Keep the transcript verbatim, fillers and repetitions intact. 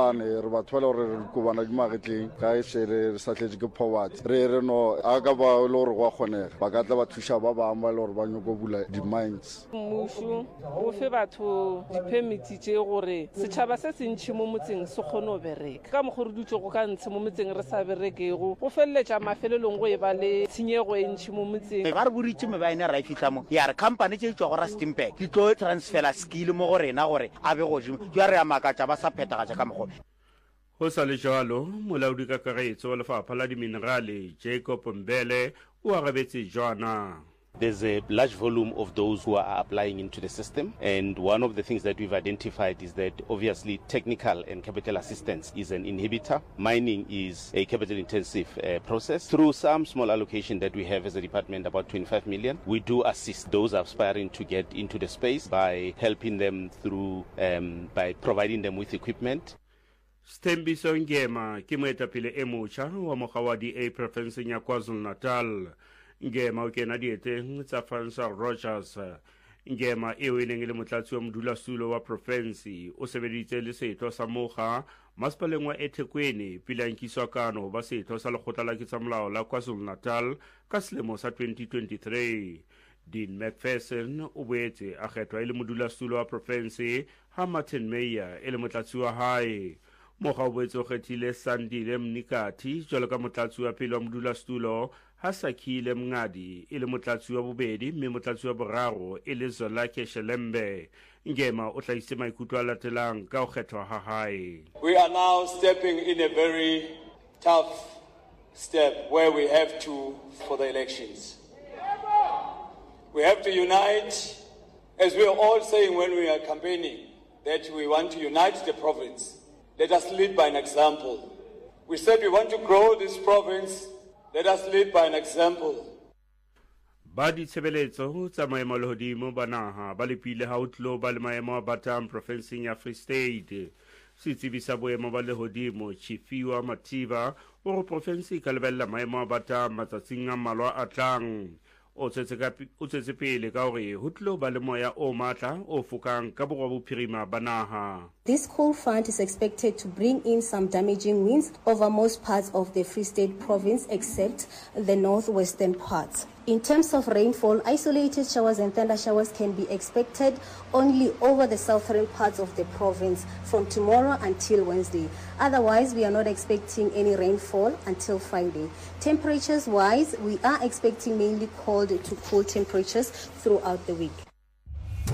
gobane re batho ba le gore re kubana di magetleng ga e se re sa tletse ke poverty re re no a ka ba le gore go kgonega ba ka tla ba thuša ba bangwe ba le gore ba nyoko bula di-mines. Mmušo o fe batho di-permit tše gore setšhaba se se ntšhi mo motseng se kgone go bereka ka mokgwa re dutse go ka ntshe mo motseng re sa berekego go feleletša mafelelong go e ba le tshenyego e ntšhi mo motseng. Ba re boditše mebaene ra e fitlha mo ya re company tše tšwa go Rustenburg di tlo transfera skill mo go rena gore a be godimo ya re ya makatša ba sa phetagatša ka mokgwa. Go sa le jalo molaodi kakaretso wa lefapha la diminerale Jacob Mbele o arabetse jwana. There's a large volume of those who are applying into the system, and one of the things that we've identified is that obviously technical and capital assistance is an inhibitor. Mining is a capital intensive uh, process. Through some small allocation that we have as a department, about twenty-five million, we do assist those aspiring to get into the space by helping them through, um, by providing them with equipment. Stembiso Ngema ke moetapele e motjha wa mokga wa di A province ya KwaZulu-Natal. Ngema o kena dieteng tsa Francois Rogers. Ngema eo e neng e le motlatsi wa modulasetulo wa province o sebeditse le setho sa mokga masepaleng wa eThekwini pele a nkiswa kano ba setho sa lekgotla la ketsamolao la KwaZulu-Natal ka selemo sa twenty twenty-three. Dean McPherson o boetse a kgethwa e le modulasetulo wa province ha Martin Meyer e le motlatsi wa hae. Mokga o boetse o kgethile Sandile Mnikati jwalo ka motlatsi wa pele wa modulasetulo ha Sakhile Mngadi e le motlatsi wa bobedi mme motlatsi wa boraro e le Zolake Shelembe. Ngema o tlhaisitse maikutlo a latelang ka ho kgethwa ha hae. We are now stepping in a very tough step where we have to for the elections. We have to unite, as we are all saying when we are campaigning, that we want to unite the province. Let us lead by an example. We said we want to grow this province. Let us lead by an example. Ba ditshebeletso tsa maemo a lehodimo ba naha ba lepile ha o tlo ba le maemo a batang provinseng ya Free State. Setsebi sa boemo ba lehodimo Chifiwa Matiba o re province e ka lebella maemo a batang matsatsing a mmalwa a tlang. O tsetse pele ka hore ho tlo ba le moya o matla o fokang ka borwa bophirima ba naha. This cold front is expected to bring in some damaging winds over most parts of the Free State province except the northwestern parts. In terms of rainfall, isolated showers and thunder showers can be expected only over the southern parts of the province from tomorrow until Wednesday. Otherwise, we are not expecting any rainfall until Friday. Temperatures-wise, we are expecting mainly cold to cool temperatures throughout the week.